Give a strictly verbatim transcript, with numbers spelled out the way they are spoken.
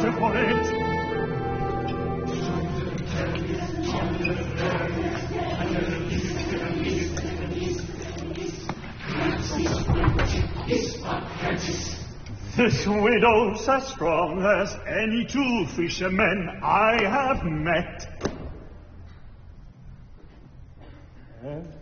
water for it. This widow's as strong as any two fishermen I have met. Eh?